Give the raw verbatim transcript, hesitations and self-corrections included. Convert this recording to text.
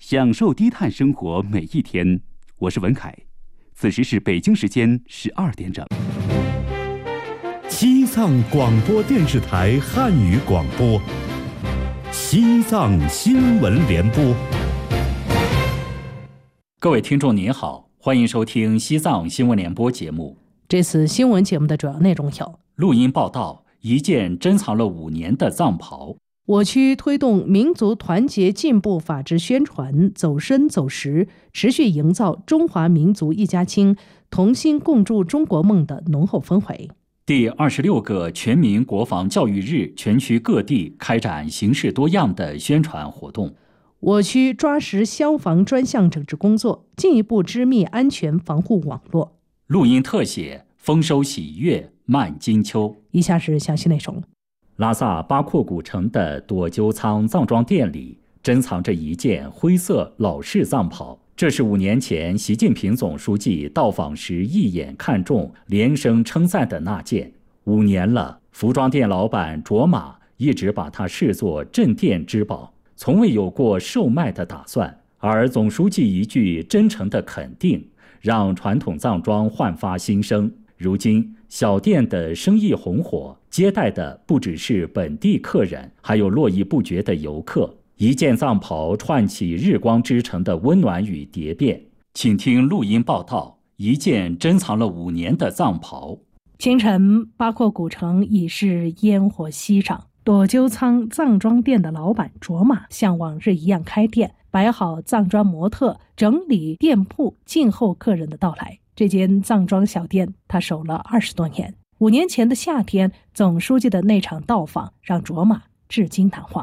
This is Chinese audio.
享受低碳生活每一天。我是文凯，此时是北京时间十二点整。 西藏广播电视台汉语广播，西藏新闻联播。 各位听众您好，欢迎收听西藏新闻联播节目。 这次新闻节目的主要内容有： 录音报道，一件珍藏了五年的藏袍； 我区推动民族团结进步法治宣传走深走实，持续营造中华民族一家亲、同心共筑中国梦的浓厚氛围。 第二十六个全民国防教育日，全区各地开展形式多样的宣传活动。 我区抓实消防专项整治工作，进一步织密安全防护网络。 录音特写，丰收喜悦漫金秋。 以下是详细内容。 拉萨八廓古城的朵鸠仓藏装店里珍藏着一件灰色老式藏袍，这是五年前习近平总书记到访时一眼看中，连声称赞的那件。五年了，服装店老板卓玛一直把它视作镇店之宝，从未有过售卖的打算。而总书记一句真诚的肯定，让传统藏装焕发新生。如今小店的生意红火，接待的不只是本地客人，还有络绎不绝的游客。一件藏袍串起日光之城的温暖与蝶变。请听录音报道：一件珍藏了五年的藏袍。 清晨，八廓古城已是烟火熙攘。朵鸠仓藏装店的老板卓玛像往日一样开店，摆好藏装模特，整理店铺，静候客人的到来。这间藏装小店他守了二十多年。五年前的夏天，总书记的那场到访让卓玛至今难忘。